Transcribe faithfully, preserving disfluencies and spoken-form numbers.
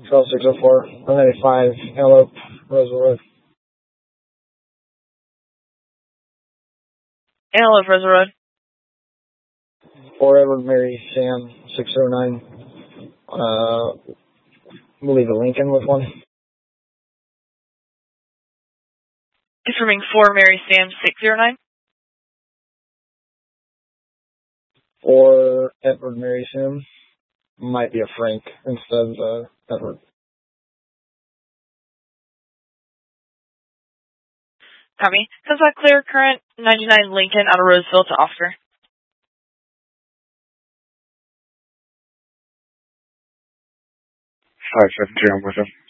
twelve six oh four, one ninety-five, Antelope, Roseville Road. Antelope, Roseville Road. For Edward Mary Sam, six oh nine. Uh, we'll leave a Lincoln with one. Confirming four Mary Sam, six oh nine. For Edward Mary Sam. Might be a Frank instead of uh, Edward. Copy. Does that clear current ninety-nine Lincoln out of Roseville to Oscar? five seven two, I'm with him.